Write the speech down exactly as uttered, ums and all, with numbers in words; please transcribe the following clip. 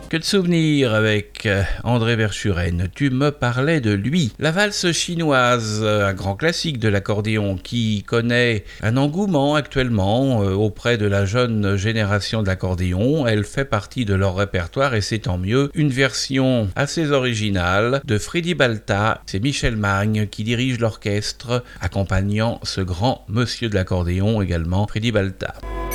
Que de souvenirs avec euh, André Verschuren. Tu me parlais de lui. La valse chinoise, un grand classique de l'accordéon qui connaît un engouement actuellement euh, auprès de la jeune génération de l'accordéon. Elle fait partie de leur répertoire et c'est tant mieux. Une version assez originale de Freddy Balta. C'est Michel Magne qui dirige l'orchestre accompagnant ce grand monsieur de l'accordéon également, Freddy Balta.